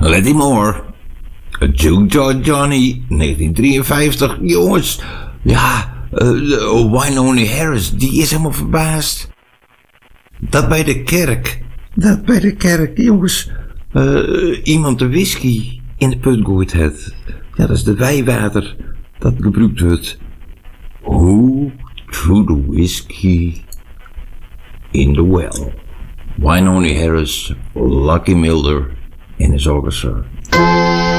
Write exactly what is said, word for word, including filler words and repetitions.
Letty Moore. Jukebox Johnny, negentien drieënvijftig. Jongens, ja, uh, Wynonie Harris, die is helemaal verbaasd. Dat bij de kerk. Dat bij de kerk, jongens. Uh, iemand de whisky in de put gooit het. Ja, dat is de wijwater dat gebruikt wordt. Who threw the whiskey in the well? Wynonie Harris, Lucky Milder en his officer.